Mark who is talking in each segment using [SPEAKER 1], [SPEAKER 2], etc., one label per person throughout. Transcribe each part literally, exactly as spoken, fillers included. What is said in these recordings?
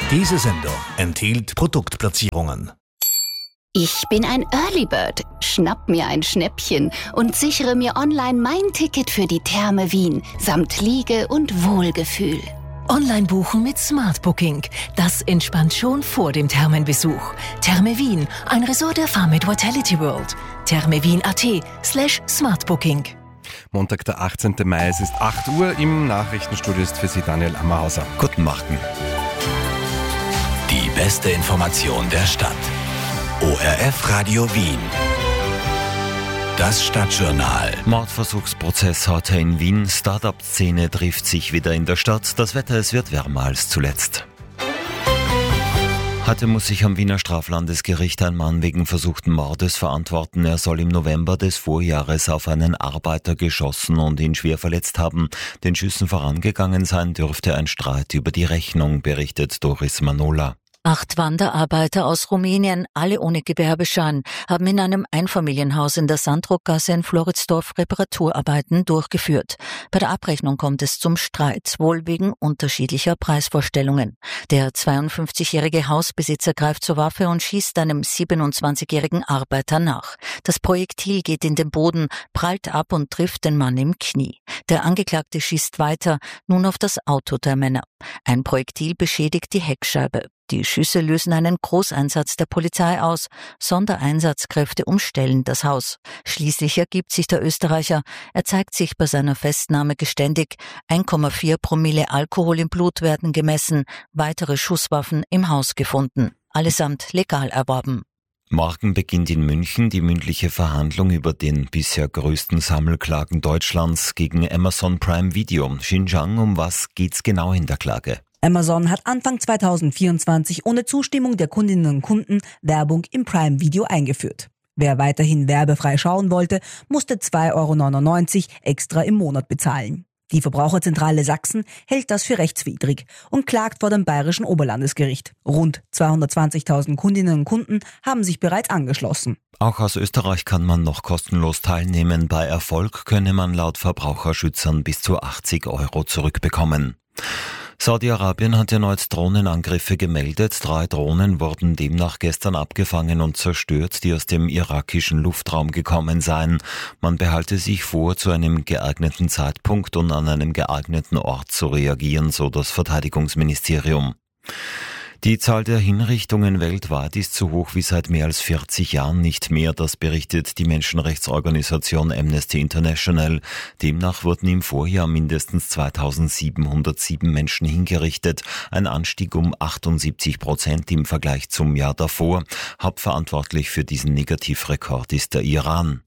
[SPEAKER 1] Diese Sendung enthielt Produktplatzierungen.
[SPEAKER 2] Ich bin ein Early Bird, schnapp mir ein Schnäppchen und sichere mir online mein Ticket für die Therme Wien samt Liege und Wohlgefühl.
[SPEAKER 3] Online buchen mit Smart Booking. Das entspannt schon vor dem Thermenbesuch. Therme Wien, ein Resort der Farmit Vitality World. thermewien.at slash smartbooking.
[SPEAKER 4] Montag, der achtzehnten Mai, es ist acht Uhr. Im Nachrichtenstudio ist für Sie Daniel Ammerhauser.
[SPEAKER 1] Guten Morgen.
[SPEAKER 5] Die beste Information der Stadt. O R F Radio Wien. Das Stadtjournal.
[SPEAKER 6] Mordversuchsprozess heute in Wien. Start-up-Szene trifft sich wieder in der Stadt. Das Wetter, es wird wärmer als zuletzt. Heute muss sich am Wiener Straflandesgericht ein Mann wegen versuchten Mordes verantworten. Er soll im November des Vorjahres auf einen Arbeiter geschossen und ihn schwer verletzt haben. Den Schüssen vorangegangen sein dürfte ein Streit über die Rechnung, berichtet Doris Manola.
[SPEAKER 7] Acht Wanderarbeiter aus Rumänien, alle ohne Gewerbeschein, haben in einem Einfamilienhaus in der Sandrockgasse in Floridsdorf Reparaturarbeiten durchgeführt. Bei der Abrechnung kommt es zum Streit, wohl wegen unterschiedlicher Preisvorstellungen. Der zweiundfünfzigjährige Hausbesitzer greift zur Waffe und schießt einem siebenundzwanzigjährigen Arbeiter nach. Das Projektil geht in den Boden, prallt ab und trifft den Mann im Knie. Der Angeklagte schießt weiter, nun auf das Auto der Männer. Ein Projektil beschädigt die Heckscheibe. Die Schüsse lösen einen Großeinsatz der Polizei aus. Sondereinsatzkräfte umstellen das Haus. Schließlich ergibt sich der Österreicher. Er zeigt sich bei seiner Festnahme geständig. eins Komma vier Promille Alkohol im Blut werden gemessen. Weitere Schusswaffen im Haus gefunden. Allesamt legal erworben.
[SPEAKER 6] Morgen beginnt in München die mündliche Verhandlung über den bisher größten Sammelklagen Deutschlands gegen Amazon Prime Video. Xinjiang, um was geht's genau in der Klage?
[SPEAKER 8] Amazon hat Anfang zweitausendvierundzwanzig ohne Zustimmung der Kundinnen und Kunden Werbung im Prime Video eingeführt. Wer weiterhin werbefrei schauen wollte, musste zwei Euro neunundneunzig extra im Monat bezahlen. Die Verbraucherzentrale Sachsen hält das für rechtswidrig und klagt vor dem Bayerischen Oberlandesgericht. Rund zweihundertzwanzigtausend Kundinnen und Kunden haben sich bereits angeschlossen.
[SPEAKER 6] Auch aus Österreich kann man noch kostenlos teilnehmen. Bei Erfolg könne man laut Verbraucherschützern bis zu achtzig Euro zurückbekommen. Saudi-Arabien hat erneut Drohnenangriffe gemeldet. Drei Drohnen wurden demnach gestern abgefangen und zerstört, die aus dem irakischen Luftraum gekommen seien. Man behalte sich vor, zu einem geeigneten Zeitpunkt und an einem geeigneten Ort zu reagieren, so das Verteidigungsministerium. Die Zahl der Hinrichtungen weltweit ist so hoch wie seit mehr als vierzig Jahren nicht mehr, das berichtet die Menschenrechtsorganisation Amnesty International. Demnach wurden im Vorjahr mindestens zweitausendsiebenhundertsieben Menschen hingerichtet, ein Anstieg um achtundsiebzig Prozent im Vergleich zum Jahr davor. Hauptverantwortlich für diesen Negativrekord ist der Iran.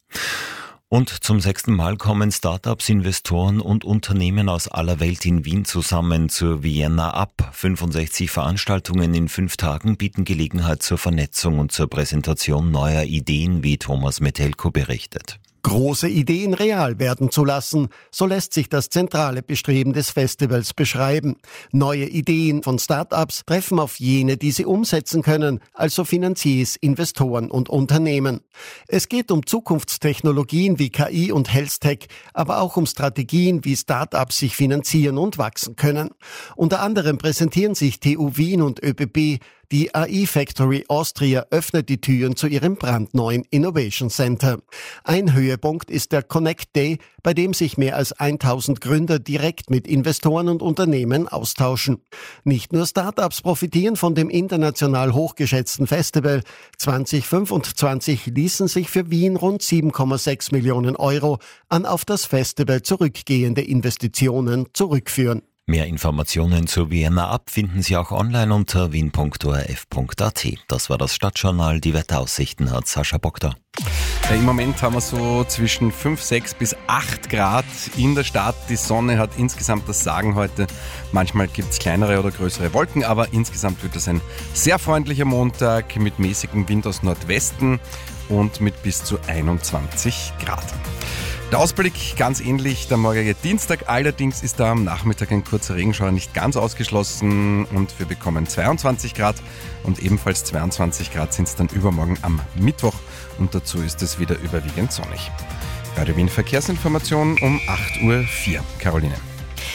[SPEAKER 6] Und zum sechsten Mal kommen Startups, Investoren und Unternehmen aus aller Welt in Wien zusammen zur Vienna Up. fünfundsechzig Veranstaltungen in fünf Tagen bieten Gelegenheit zur Vernetzung und zur Präsentation neuer Ideen, wie Thomas Metelko berichtet.
[SPEAKER 9] Große Ideen real werden zu lassen, so lässt sich das zentrale Bestreben des Festivals beschreiben. Neue Ideen von Start-ups treffen auf jene, die sie umsetzen können, also Finanziers, Investoren und Unternehmen. Es geht um Zukunftstechnologien wie K I und Health-Tech, aber auch um Strategien, wie Start-ups sich finanzieren und wachsen können. Unter anderem präsentieren sich T U Wien und ÖBB. Die A I Factory Austria öffnet die Türen zu ihrem brandneuen Innovation Center. Ein Höhepunkt ist der Connect Day, bei dem sich mehr als tausend Gründer direkt mit Investoren und Unternehmen austauschen. Nicht nur Startups profitieren von dem international hochgeschätzten Festival. zwanzig fünfundzwanzig ließen sich für Wien rund sieben Komma sechs Millionen Euro an auf das Festival zurückgehende Investitionen zurückführen.
[SPEAKER 6] Mehr Informationen zur Vienna Up finden Sie auch online unter wien punkt o r f punkt a t. Das war das Stadtjournal. Die Wetteraussichten hat Sascha Bogda.
[SPEAKER 4] Ja, im Moment haben wir so zwischen fünf, sechs bis acht Grad in der Stadt. Die Sonne hat insgesamt das Sagen heute. Manchmal gibt es kleinere oder größere Wolken, aber insgesamt wird es ein sehr freundlicher Montag mit mäßigem Wind aus Nordwesten und mit bis zu einundzwanzig Grad. Der Ausblick ganz ähnlich, der morgige Dienstag. Allerdings ist da am Nachmittag ein kurzer Regenschauer nicht ganz ausgeschlossen und wir bekommen zweiundzwanzig Grad und ebenfalls zweiundzwanzig Grad sind es dann übermorgen am Mittwoch und dazu ist es wieder überwiegend sonnig. Radio Wien Verkehrsinformation um acht Uhr vier. Caroline.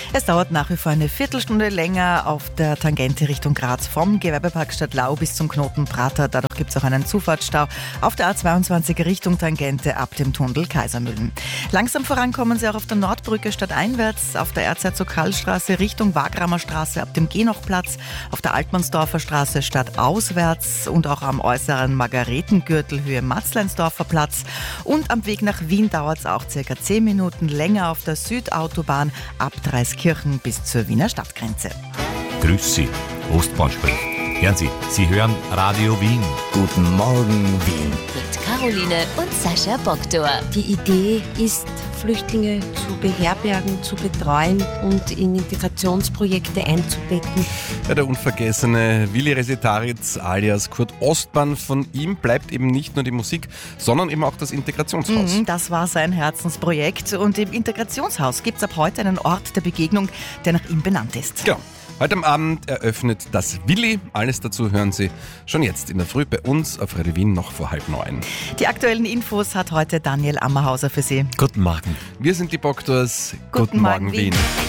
[SPEAKER 10] Es dauert nach wie vor eine Viertelstunde länger auf der Tangente Richtung Graz vom Gewerbepark Stadtlau bis zum Knoten Prater. Dadurch gibt es auch einen Zufahrtsstau auf der A zweiundzwanzig Richtung Tangente ab dem Tunnel Kaisermühlen. Langsam vorankommen Sie auch auf der Nordbrücke stadteinwärts, auf der Erzherzog-Karl-Straße Richtung Wagramer Straße ab dem Genochplatz, auf der Altmannsdorfer Straße stadtauswärts und auch am äußeren Margaretengürtel Höhe Matzleinsdorfer Platz. Und am Weg nach Wien dauert es auch circa zehn Minuten länger auf der Südautobahn ab Dreiskirchen bis zur Wiener Stadtgrenze.
[SPEAKER 11] Grüß Sie, Ostbahn spricht. Hören Sie, Sie hören Radio Wien.
[SPEAKER 5] Guten Morgen, Wien.
[SPEAKER 2] Mit Caroline und Sascha Bogdor.
[SPEAKER 12] Die Idee ist, Flüchtlinge zu beherbergen, zu betreuen und in Integrationsprojekte einzubetten.
[SPEAKER 4] Ja, der unvergessene Willi Resetaritz alias Kurt Ostbahn, von ihm bleibt eben nicht nur die Musik, sondern eben auch das Integrationshaus.
[SPEAKER 10] Mhm, das war sein Herzensprojekt und im Integrationshaus gibt es ab heute einen Ort der Begegnung, der nach ihm benannt ist.
[SPEAKER 4] Genau. Heute am Abend eröffnet das Willi. Alles dazu hören Sie schon jetzt in der Früh bei uns auf Radio Wien noch vor halb neun.
[SPEAKER 10] Die aktuellen Infos hat heute Daniel Ammerhauser für Sie.
[SPEAKER 6] Guten Morgen.
[SPEAKER 4] Wir sind die Bogdors.
[SPEAKER 10] Guten, Guten Morgen, Morgen, Wien. Wien.